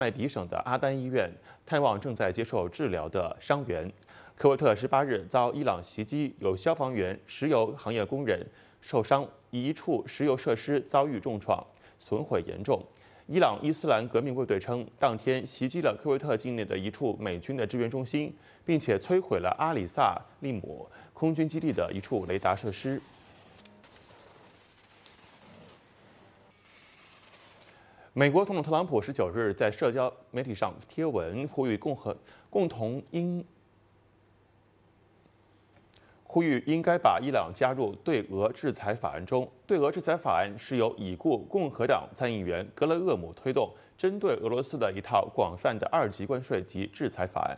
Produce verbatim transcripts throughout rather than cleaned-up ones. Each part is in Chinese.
麦迪省的阿丹医院探望正在接受治疗的伤员。科威特十八日遭伊朗袭击，有消防员、石油行业工人受伤，一处石油设施遭遇重创，损毁严重。伊朗伊斯兰革命卫队称，当天袭击了科威特境内的一处美军的支援中心，并且摧毁了阿里萨利姆空军基地的一处雷达设施。 美国总统特朗普十九日在社交媒体上贴文，呼吁共和共同应呼吁应该把伊朗加入对俄制裁法案中。对俄制裁法案是由已故共和党参议员格雷厄姆推动，针对俄罗斯的一套广泛的二级关税及制裁法案。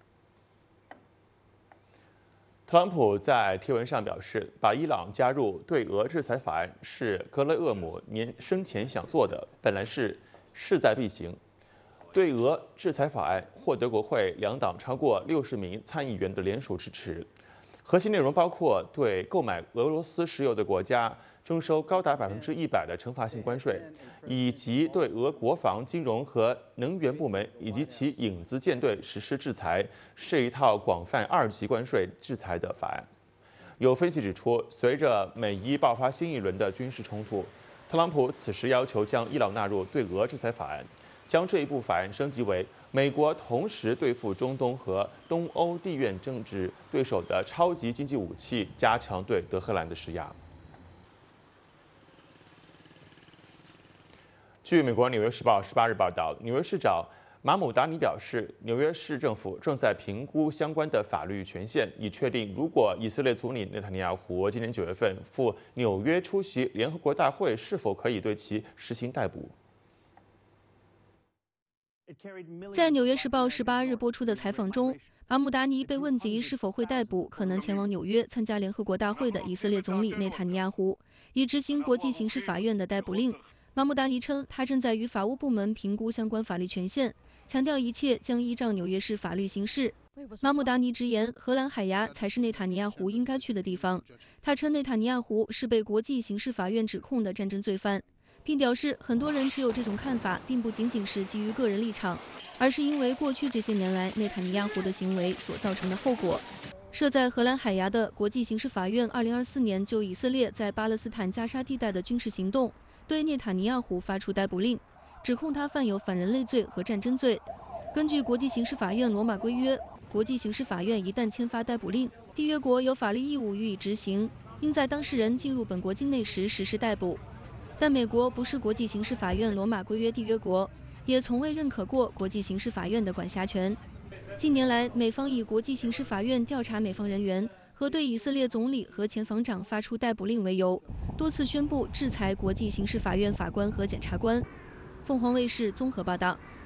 特朗普在贴文上表示，把伊朗加入对俄制裁法案是格雷厄姆年生前想做的，本来是势在必行。对俄制裁法案获得国会两党超过六十名参议员的联署支持，核心内容包括对购买俄罗斯石油的国家征收高达百分之一百的惩罚性关税，以及对俄国防、金融和能源部门以及其影子舰队实施制裁，是一套广泛二级关税制裁的法案。有分析指出，随着美伊爆发新一轮的军事冲突，特朗普此时要求将伊朗纳入对俄制裁法案，将这一部法案升级为美国同时对付中东和东欧地缘政治对手的超级经济武器，加强对德黑兰的施压。 据美国《纽约时报》十八日报道，纽约市长马姆达尼表示，纽约市政府正在评估相关的法律权限，以确定如果以色列总理内塔尼亚胡今年九月份赴纽约出席联合国大会，是否可以对其实行逮捕。 在《纽约时报》十八日播出的采访中，马姆达尼被问及是否会逮捕可能前往纽约参加联合国大会的以色列总理内塔尼亚胡，以执行国际刑事法院的逮捕令。马姆达尼称，他正在与法务部门评估相关法律权限，强调一切将依照纽约市法律行事。马姆达尼直言，荷兰海牙才是内塔尼亚胡应该去的地方。他称，内塔尼亚胡是被国际刑事法院指控的战争罪犯。 并表示，很多人持有这种看法，并不仅仅是基于个人立场，而是因为过去这些年来内塔尼亚胡的行为所造成的后果。设在荷兰海牙的国际刑事法院，二零二四年就以色列在巴勒斯坦加沙地带的军事行动，对内塔尼亚胡发出逮捕令，指控他犯有反人类罪和战争罪。根据国际刑事法院罗马规约，国际刑事法院一旦签发逮捕令，缔约国有法律义务予以执行，应在当事人进入本国境内时实施逮捕。 但美国不是国际刑事法院罗马规约缔约国，也从未认可过国际刑事法院的管辖权。近年来，美方以国际刑事法院调查美方人员和对以色列总理和前防长发出逮捕令为由，多次宣布制裁国际刑事法院法官和检察官。凤凰卫视综合报道。